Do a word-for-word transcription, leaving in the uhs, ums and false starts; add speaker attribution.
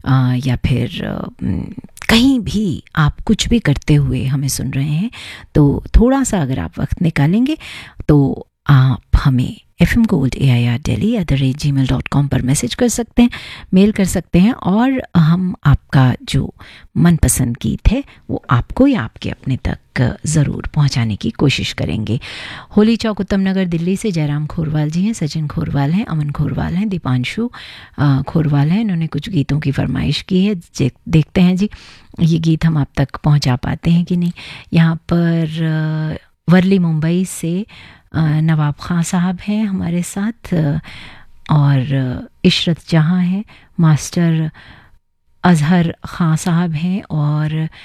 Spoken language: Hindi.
Speaker 1: आ, या फिर आ, कहीं भी आप कुछ भी करते हुए हमें सुन रहे हैं, तो थोड़ा सा अगर आप वक्त निकालेंगे तो आप हमें F M gold A I R Delhi at the rate ji mail dot com पर मैसेज कर सकते हैं, मेल कर सकते हैं, और हम आपका जो मनपसंद गीत है वो आपको या आपके अपने तक ज़रूर पहुंचाने की कोशिश करेंगे। होली चौक उत्तम नगर दिल्ली से जयराम खोरवाल जी हैं, सचिन खोरवाल हैं, अमन खोरवाल हैं, दीपांशु खोरवाल हैं। इन्होंने कुछ गीतों की फरमाइश की है, देखते हैं जी ये गीत हम आप तक पहुंचा पाते हैं कि नहीं। यहाँ पर वर्ली मुंबई से नवाब खां साहब हैं हमारे साथ, और इशरत जहां हैं, मास्टर अजहर खां साहब हैं, और